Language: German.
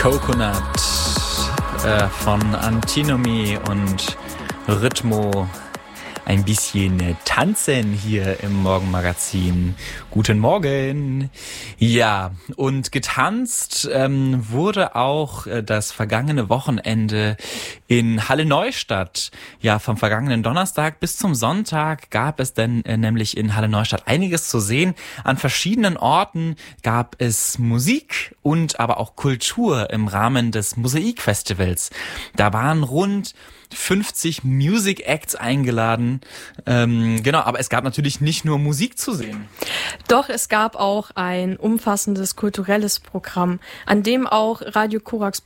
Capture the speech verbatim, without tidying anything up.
Coconut äh, von Antinomy und Rhythmo. Ein bisschen tanzen hier im Morgenmagazin. Guten Morgen. Ja, und getanzt ähm, wurde auch äh, das vergangene Wochenende in Halle-Neustadt. Ja, vom vergangenen Donnerstag bis zum Sonntag gab es dann äh, nämlich in Halle-Neustadt einiges zu sehen. An verschiedenen Orten gab es Musik und aber auch Kultur im Rahmen des Mosaik-Festivals. Da waren rund fünfzig Music Acts eingeladen. Ähm, genau, aber es gab natürlich nicht nur Musik zu sehen. Doch, es gab auch ein umfassendes kulturelles Programm, an dem auch Radio Korax